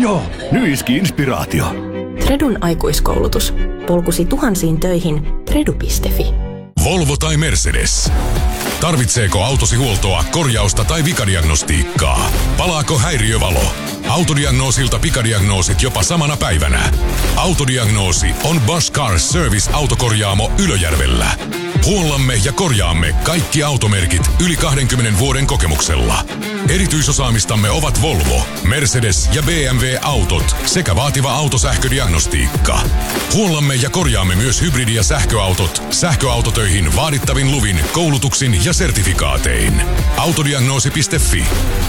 Joo, nyt iski inspiraatio. Tredun aikuiskoulutus. Polkusi tuhansiin töihin tredu.fi. Volvo tai Mercedes. Tarvitseeko autosi huoltoa, korjausta tai vikadiagnostiikkaa? Palaako häiriövalo? Autodiagnoosilta pikadiagnoosit jopa samana päivänä. Autodiagnoosi on Bosch Car Service autokorjaamo Ylöjärvellä. Huollamme ja korjaamme kaikki automerkit yli 20 vuoden kokemuksella. Erityisosaamistamme ovat Volvo, Mercedes ja BMW-autot sekä vaativa autosähködiagnostiikka. Huollamme ja korjaamme myös hybridi- ja sähköautot sähköautotöihin vaadittavin luvin, koulutuksin ja sertifikaatein. Autodiagnoosi.fi.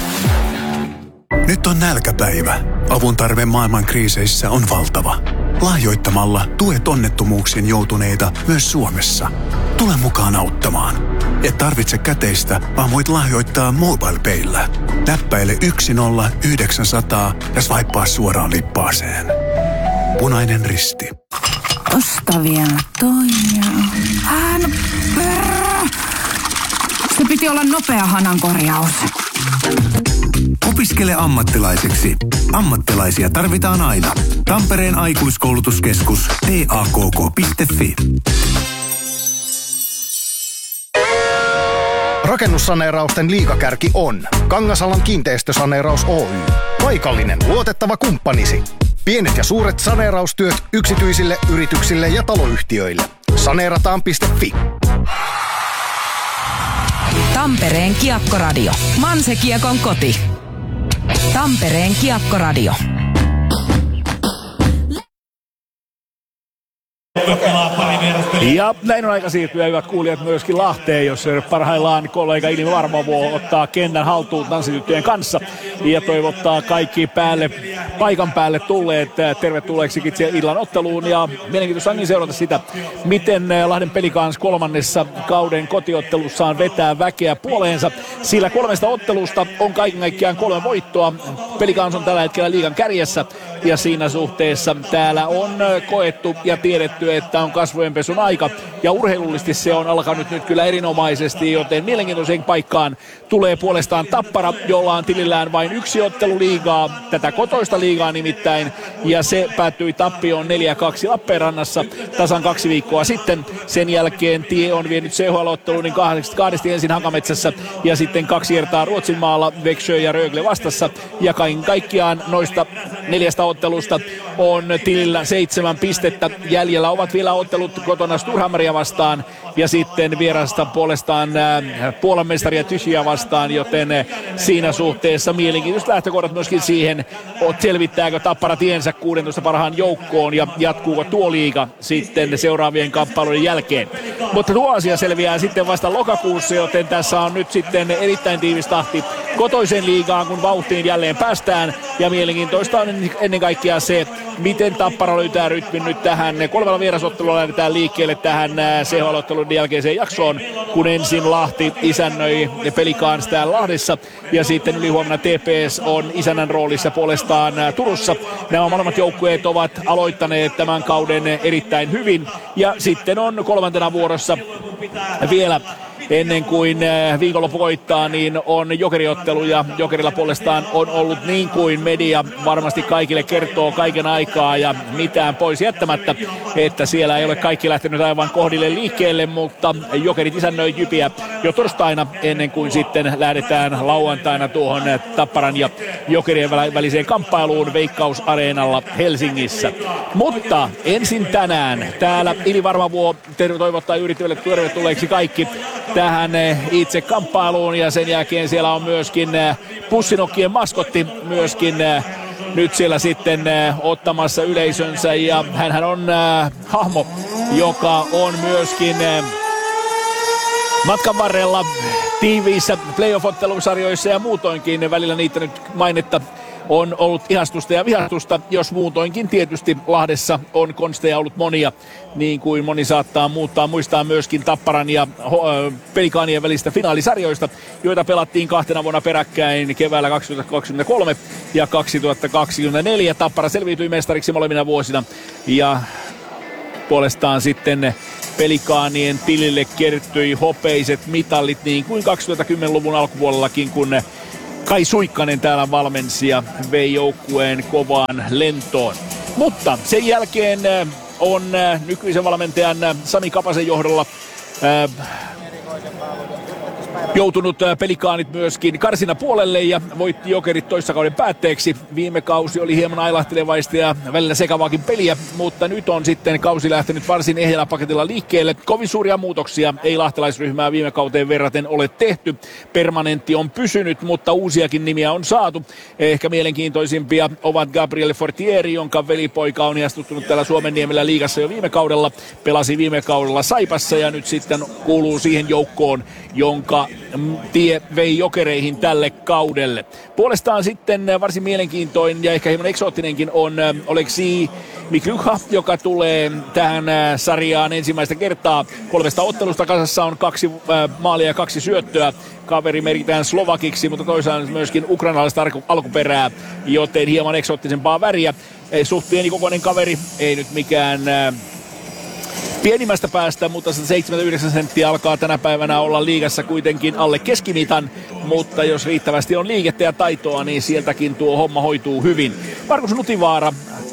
Nyt on nälkäpäivä. Avun tarve maailman kriiseissä on valtava. Lahjoittamalla tuet onnettomuuksiin joutuneita myös Suomessa. Tule mukaan auttamaan. Et tarvitse käteistä, vaan voit lahjoittaa MobilePayllä. Näppäile 10900 ja swipea suoraan lippaaseen. Punainen Risti. Osta vielä toinen. Se piti olla nopea hanankorjaus. Opiskele ammattilaiseksi. Ammattilaisia tarvitaan aina. Tampereen aikuiskoulutuskeskus TAKK.fi. Rakennussaneerausten liigakärki on Kangasalan kiinteistösaneeraus Oy. Paikallinen luotettava kumppanisi. Pienet ja suuret saneeraustyöt yksityisille, yrityksille ja taloyhtiöille. Saneerataan.fi. Tampereen Kiekkoradio. Manse-Kiekon koti. Tampereen Kiekkoradio. Ja näin on aika siirtyä, hyvät kuulijat, myöskin Lahteen, jos parhaillaan kollega Ini Varmavo ottaa kentän haltuun tanssityttöjen kanssa ja toivottaa kaikki paikan päälle tulleet tervetulleeksi itse illan otteluun. Ja mielenkiintoista onkin seurata sitä, miten Lahden Pelikans kolmannessa kauden kotiottelussaan vetää väkeä puoleensa, sillä 3 ottelusta on kaiken kaikkiaan 3 voittoa. Pelikans on tällä hetkellä liigan kärjessä ja siinä suhteessa täällä on koettu ja tiedetty, että on kasvojenpesun aika ja urheilullisesti se on alkanut nyt kyllä erinomaisesti, joten mielenkiintoiseen paikkaan tulee puolestaan Tappara, jolla on tilillään vain 1 ottelu liigaa, tätä kotoista liigaa nimittäin, ja se päättyi tappioon 4-2 Lappeenrannassa tasan 2 viikkoa sitten. Sen jälkeen tie on vienyt CHL-otteluun niin kahdesti ensin Hakametsässä ja sitten 2 kertaa Ruotsinmaalla Växjö ja Rögle vastassa, ja kaiken kaikkiaan noista 4 ottelusta on tilillä 7 pistettä. Jäljellä ovat vielä ottelut kotona Sturhammeria vastaan ja sitten vierasta puolestaan Puolan mestaria Tychiä vastaan, joten siinä suhteessa mielenkiintoiset lähtökohdat myöskin siihen, selvittääkö Tappara tiensä 16 parhaan joukkoon ja jatkuuko tuo liiga sitten seuraavien kamppailujen jälkeen. Mutta tuo asia selviää sitten vasta lokakuussa, joten tässä on nyt sitten erittäin tiivis tahti kotoiseen liigaan, kun vauhtiin jälleen päästään, ja mielenkiintoista on ennen kaikkea se, miten Tappara löytää rytmin nyt tähän 3 vierasottelulla lähdetään liikkeelle tähän CHL-ottelun jälkeiseen jaksoon, kun ensin Lahti isännöi Pelikans täällä Lahdessa ja sitten ylihuomenna TPS on isännän roolissa puolestaan Turussa. Nämä molemmat joukkueet ovat aloittaneet tämän kauden erittäin hyvin ja sitten on 3. vuorossa vielä ennen kuin viikonloppu koittaa, niin on jokeriottelu ja jokerilla puolestaan on ollut niin kuin media varmasti kaikille kertoo kaiken aikaa ja mitään pois jättämättä, että siellä ei ole kaikki lähtenyt aivan kohdille liikkeelle, mutta jokerit isännöi Jypiä jo torstaina ennen kuin sitten lähdetään lauantaina tuohon Tapparan ja jokerien väliseen kamppailuun Veikkaus-areenalla Helsingissä. Mutta ensin tänään täällä Ili Varmavuo toivottaa yrittäjille tervetulleeksi kaikki tähän itse kamppailuun ja sen jälkeen siellä on myöskin Pussinokkien maskotti myöskin nyt siellä sitten ottamassa yleisönsä ja hänhän on hahmo, joka on myöskin matkan varrella tiiviissä playoff-ottelusarjoissa ja muutoinkin välillä niitä nyt mainetta on ollut ihastusta ja vihastusta, jos muutoinkin tietysti Lahdessa on konsteja ollut monia, niin kuin moni saattaa muistaa myöskin Tapparan ja Pelikaanien välistä finaalisarjoista, joita pelattiin 2 vuonna peräkkäin keväällä 2023 ja 2024. Tappara selviytyi mestariksi molemmina vuosina ja puolestaan sitten Pelikaanien tilille kertyi hopeiset mitallit niin kuin 2010-luvun alkupuolellakin, kun Kai Suikkanen täällä valmensia vei joukkueen kovaan lentoon. Mutta sen jälkeen on nykyisen valmentajan Sami Kapasen johdolla joutunut Pelikaanit myöskin karsinapuolelle ja voitti Jokerit toissakauden päätteeksi. Viime kausi oli hieman ailahtelevaista ja välillä sekavaakin peliä, mutta nyt on sitten kausi lähtenyt varsin ehjällä paketilla liikkeelle. Kovin suuria muutoksia ei lahtelaisryhmää viime kauteen verraten ole tehty. Permanentti on pysynyt, mutta uusiakin nimiä on saatu. Ehkä mielenkiintoisimpia ovat Gabriel Fortieri, jonka velipoika on astuttunut täällä Suomenniemellä liigassa jo viime kaudella. Pelasi viime kaudella Saipassa ja nyt sitten kuuluu siihen joukkoon, jonka tie vei Jokereihin tälle kaudelle. Puolestaan sitten varsin mielenkiintoinen ja ehkä hieman eksoottinenkin on Oleksii Miklyha, joka tulee tähän sarjaan ensimmäistä kertaa. 3 ottelusta kasassa on 2 maalia ja 2 syöttöä. Kaveri merkitään slovakiksi, mutta toisaalta myöskin ukrainalaista alkuperää, joten hieman eksoottisempaa väriä. Suht pieni kokoinen kaveri, ei nyt mikään pienimmästä päästä, mutta 79 senttiä alkaa tänä päivänä olla liigassa kuitenkin alle keskimitan, mutta jos riittävästi on liikettä ja taitoa, niin sieltäkin tuo homma hoituu hyvin. Markus Nutivaara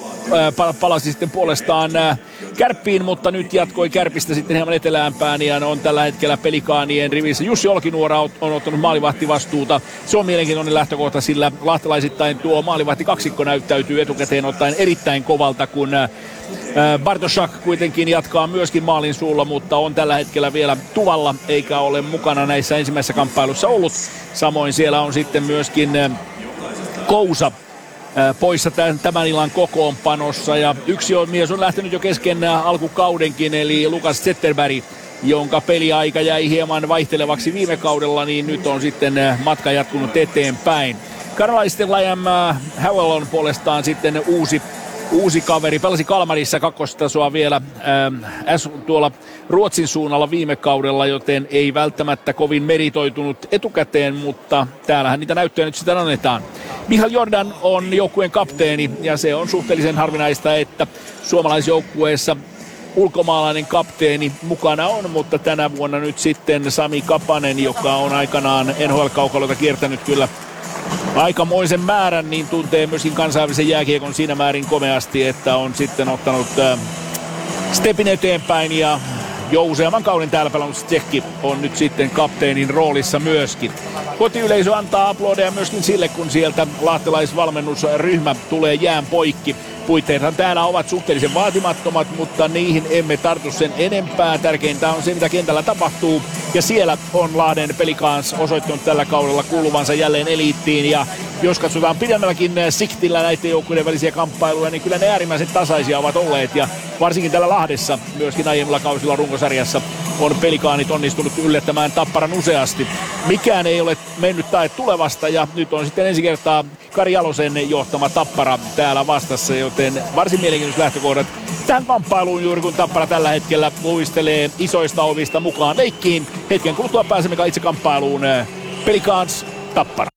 palasi sitten puolestaan Kärppiin, mutta nyt jatkoi Kärpistä sitten hieman eteläämpään ja on tällä hetkellä Pelikaanien rivissä. Jussi Olkinuora on ottanut maalivahtivastuuta. Se on mielenkiintoinen lähtökohta, sillä lahtelaisittain tuo maalivahtikaksikko näyttäytyy etukäteen ottaen erittäin kovalta, kun Bartoszak kuitenkin jatkaa myöskin maalin suulla, mutta on tällä hetkellä vielä tuvalla eikä ole mukana näissä ensimmäisissä kamppailussa ollut. Samoin siellä on sitten myöskin Kousa poissa tämän illan kokoonpanossa ja yksi mies on lähtenyt jo kesken alkukaudenkin, eli Lukas Zetterberg, jonka peliaika jäi hieman vaihtelevaksi viime kaudella, niin nyt on sitten matka jatkunut eteenpäin. Karalaisten Liam Howell on puolestaan sitten uusi kaveri, pelasi Kalmarissa kakkostasoa vielä tuolla Ruotsin suunnalla viime kaudella, joten ei välttämättä kovin meritoitunut etukäteen, mutta täällähän niitä näyttöjä nyt sitä annetaan. Michael Jordan on joukkueen kapteeni ja se on suhteellisen harvinaista, että suomalaisjoukkueessa ulkomaalainen kapteeni mukana on, mutta tänä vuonna nyt sitten Sami Kapanen, joka on aikanaan NHL-kaukaloita kiertänyt kyllä aikamoisen määrän, niin tuntee myöskin kansainvälisen jääkiekon siinä määrin komeasti, että on sitten ottanut stepin eteenpäin ja jo useamman kauden täällä pelannut tsekki on nyt sitten kapteenin roolissa myöskin. Kotiyleisö antaa aplodeja myöskin sille, kun sieltä lahtelaisvalmennusryhmä tulee jään poikki. Puitteethan täällä ovat suhteellisen vaatimattomat, mutta niihin emme tartu sen enempää. Tärkeintä on se, mitä kentällä tapahtuu. Ja siellä on Lahden Pelicans osoittanut tällä kaudella kuuluvansa jälleen eliittiin. Ja jos katsotaan pidemmälläkin siktillä näiden joukkueiden välisiä kamppailuja, niin kyllä ne äärimmäisen tasaisia ovat olleet. Ja varsinkin täällä Lahdessa, myöskin aiemmilla kausilla runkosarjassa, on Pelikaanit onnistunut yllättämään Tapparan useasti. Mikään ei ole mennyt tae tulevasta ja nyt on sitten ensi kertaa Kari Jalosen johtama Tappara täällä vastassa, joten varsin mielenkiintoiset lähtökohdat tähän kamppailuun juuri kun Tappara tällä hetkellä luistelee isoista ovista mukaan leikkiin. Hetken kuluttua pääsemme itse kamppailuun. Pelicans Tappara.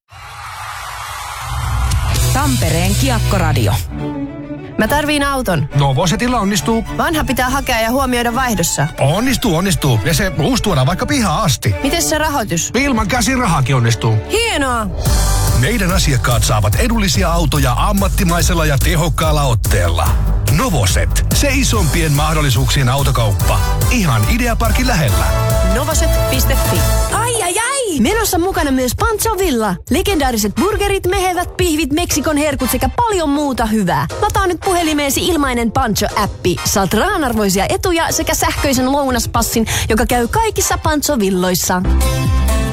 Tampereen Kiekkoradio. Mä tarviin auton. Novosetilla onnistuu. Vanha pitää hakea ja huomioida vaihdossa. Onnistuu. Ja se uusi tuodaan vaikka pihaan asti. Miten se rahoitus? Ilman käsirahakin onnistuu. Hienoa! Meidän asiakkaat saavat edullisia autoja ammattimaisella ja tehokkaalla otteella. Novoset, se isompien mahdollisuuksien autokauppa. Ihan Ideaparkin lähellä. Novoset.fi. Ai! Menossa mukana myös Pancho Villa. Legendaariset burgerit, mehevät pihvit, Meksikon herkut sekä paljon muuta hyvää. Lataa nyt puhelimeesi ilmainen Pancho-appi. Saat rahanarvoisia etuja sekä sähköisen lounaspassin, joka käy kaikissa Pancho Villoissa.